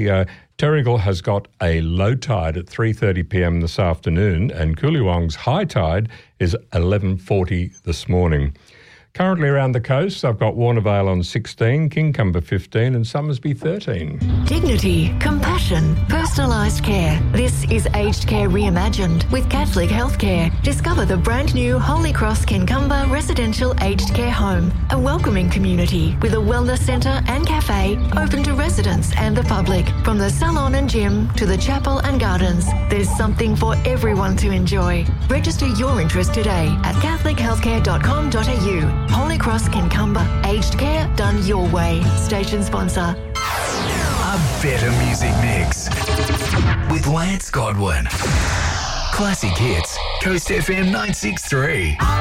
Terrigal has got a low tide at 3:30pm this afternoon, and Coolewong's high tide is 11:40 this morning. Currently around the coast, I've got Warnervale on 16, Kincumber 15 and Summersby 13. Dignity, compassion, personalised care. This is Aged Care Reimagined with Catholic Healthcare. Discover the brand new Holy Cross Kincumber Residential Aged Care Home, a welcoming community with a wellness centre and cafe open to residents and the public. From the salon and gym to the chapel and gardens, there's something for everyone to enjoy. Register your interest today at catholichealthcare.com.au. Holy Cross Kincumber, aged care done your way. Station sponsor. A better music mix with Lance Godwin. Classic hits, Coast FM 963.